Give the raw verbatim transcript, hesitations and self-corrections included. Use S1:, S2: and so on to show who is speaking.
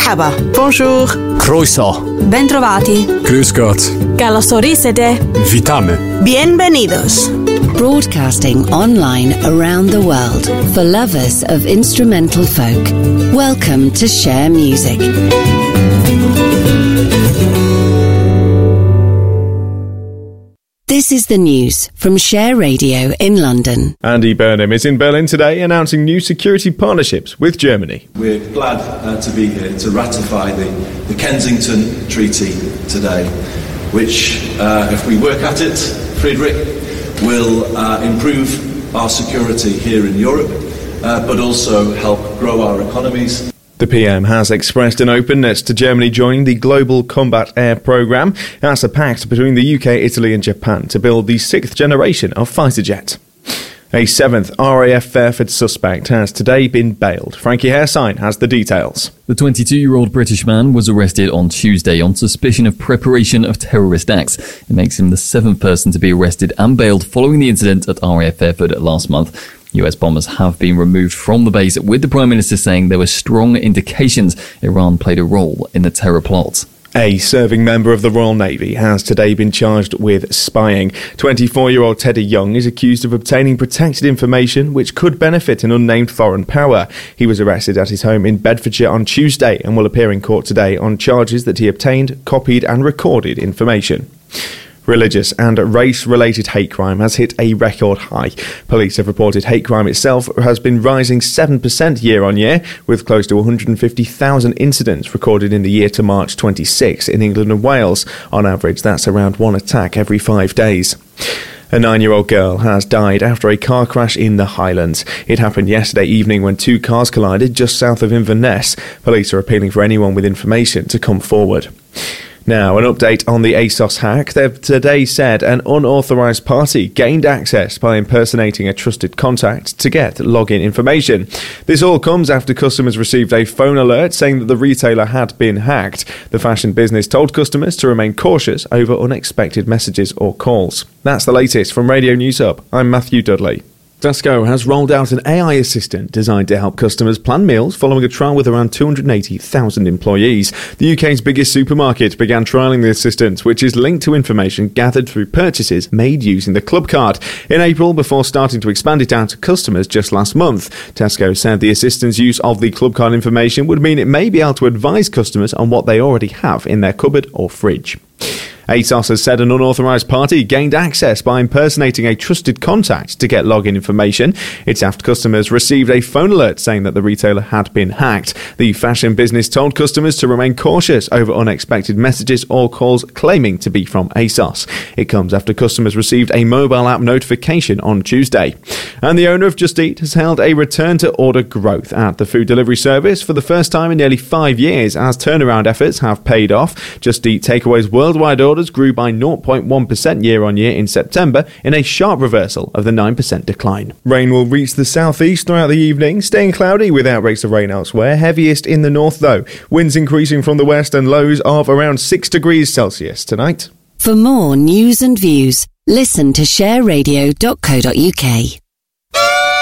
S1: Merhaba. Bonjour.
S2: Croeso.
S3: Bentrovati.
S2: Grüß Gott.
S3: Καλώς ορίσατε.
S2: Witamy.
S1: Bienvenidos.
S4: Broadcasting online around the world for lovers of instrumental folk. Welcome to Share Music. This is the news from Share Radio in London.
S5: Andy Burnham is in Berlin today announcing new security partnerships with Germany.
S6: We're glad uh, to be here to ratify the, the Kensington Treaty today, which, uh, if we work at it, Friedrich, will uh, improve our security here in Europe, uh, but also help grow our economies.
S5: The P M has expressed an openness to Germany joining the Global Combat Air Programme as a pact between the U K, Italy and Japan to build the sixth generation of fighter jet. A seventh R A F Fairford suspect has today been bailed. Frankie Haresine has the details.
S7: The twenty-two-year-old British man was arrested on Tuesday on suspicion of preparation of terrorist acts. It makes him the seventh person to be arrested and bailed following the incident at R A F Fairford last month. U S bombers have been removed from the base, with the Prime Minister saying there were strong indications Iran played a role in the terror plot.
S5: A serving member of the Royal Navy has today been charged with spying. twenty-four-year-old Teddy Young is accused of obtaining protected information which could benefit an unnamed foreign power. He was arrested at his home in Bedfordshire on Tuesday and will appear in court today on charges that he obtained, copied and recorded information. Religious and race-related hate crime has hit a record high. Police have reported hate crime itself has been rising seven percent year on year, with close to one hundred fifty thousand incidents recorded in the year to March twenty-sixth in England and Wales. On average, that's around one attack every five days. A nine-year-old girl has died after a car crash in the Highlands. It happened yesterday evening when two cars collided just south of Inverness. Police are appealing for anyone with information to come forward. Now, an update on the ASOS hack. They've today said an unauthorised party gained access by impersonating a trusted contact to get login information. This all comes after customers received a phone alert saying that the retailer had been hacked. The fashion business told customers to remain cautious over unexpected messages or calls. That's the latest from Radio News Hub. I'm Matthew Dudley. Tesco has rolled out an A I assistant designed to help customers plan meals following a trial with around two hundred eighty thousand employees. The U K's biggest supermarket began trialling the assistant, which is linked to information gathered through purchases made using the Club Card, in April before starting to expand it out to customers just last month. Tesco said the assistant's use of the Club Card information would mean it may be able to advise customers on what they already have in their cupboard or fridge. ASOS has said an unauthorised party gained access by impersonating a trusted contact to get login information. It's after customers received a phone alert saying that the retailer had been hacked. The fashion business told customers to remain cautious over unexpected messages or calls claiming to be from ASOS. It comes after customers received a mobile app notification on Tuesday. And the owner of Just Eat has held a return to order growth at the food delivery service for the first time in nearly five years as turnaround efforts have paid off. Just Eat Takeaway's worldwide orders grew by zero point one percent year on year in September in a sharp reversal of the nine percent decline. Rain will reach the southeast throughout the evening, staying cloudy with outbreaks of rain elsewhere, heaviest in the north though. Winds increasing from the west and lows of around six degrees Celsius tonight.
S4: For more news and views, listen to share radio dot co dot uk.